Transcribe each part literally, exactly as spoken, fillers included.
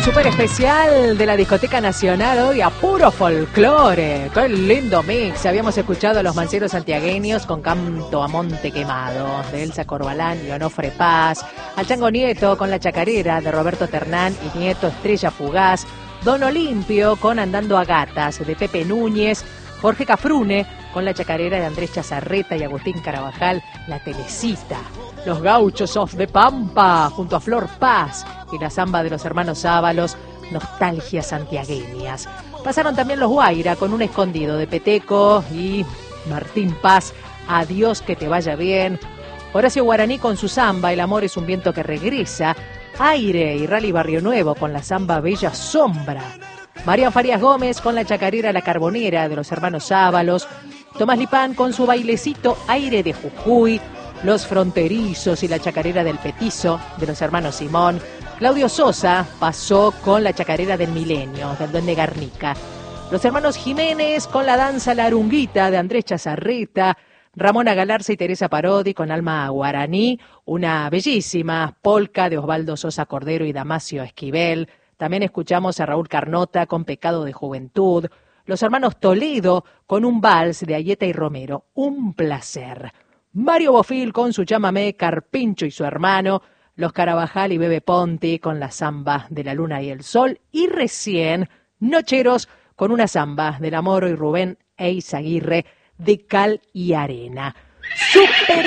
súper especial de la Discoteca Nacional hoy a puro folclore. ¡Qué lindo mix! Habíamos escuchado a los manceros santiagueños con Canto a Monte Quemado, de Elsa Corbalán y Onofre Paz, al Chango Nieto con La Chacarera, de Roberto Ternán y Nieto Estrella Fugaz, Don Olimpio con Andando a Gatas, de Pepe Núñez, Jorge Cafrune con La Chacarera de Andrés Chazarreta y Agustín Carabajal, La Telecita. Los Gauchos of the Pampa, junto a Flor Paz, y la samba de los hermanos Ábalos, Nostalgias Santiagueñas. Pasaron también los Guaira con Un Escondido de Peteco y Martín Paz, Adiós que te vaya bien. Horacio Guaraní con su samba, El amor es un viento que regresa. Aire y Rally Barrio Nuevo con la samba Bella Sombra. María Farias Gómez con La Chacarera La Carbonera de los hermanos Ábalos. Tomás Lipán con su bailecito Aire de Jujuy. Los Fronterizos y La Chacarera del Petizo de los hermanos Simón. Claudio Sosa pasó con La Chacarera del Milenio del Duende Garnica. Los hermanos Jiménez con la danza La Arunguita de Andrés Chazarreta. Ramona Galarza y Teresa Parodi con Alma Guaraní, una bellísima polca de Osvaldo Sosa Cordero y Damasio Esquivel. También escuchamos a Raúl Carnota con Pecado de Juventud. Los hermanos Toledo con un vals de Ayeta y Romero, Un placer. Mario Bofil con su chamamé, Carpincho y su hermano. Los Carabajal y Bebe Ponti con la samba de la luna y el sol. Y recién, Nocheros con una samba del Amoro y Rubén Eizaguirre, de Cal y Arena. Súper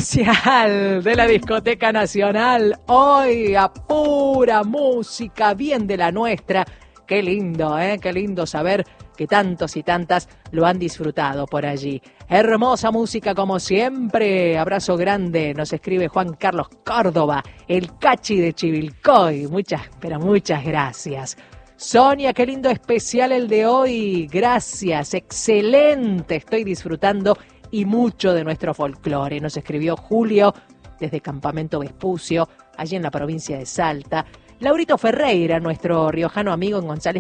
especial de la Discoteca Nacional, hoy a pura música, bien de la nuestra. Qué lindo, ¿eh? Qué lindo saber que tantos y tantas lo han disfrutado por allí. Hermosa música como siempre. Abrazo grande, nos escribe Juan Carlos Córdoba, el Cachi de Chivilcoy. Muchas, pero muchas gracias. Sonia, qué lindo especial el de hoy. Gracias, excelente. Estoy disfrutando y mucho de nuestro folclore. Nos escribió Julio desde Campamento Vespucio, allí en la provincia de Salta. Laurito Ferreira, nuestro riojano amigo en González